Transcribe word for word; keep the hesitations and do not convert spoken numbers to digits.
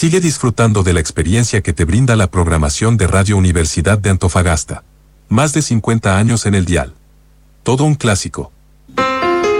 Sigue disfrutando de la experiencia que te brinda la programación de Radio Universidad de Antofagasta. Más de cincuenta años en el dial. Todo un clásico.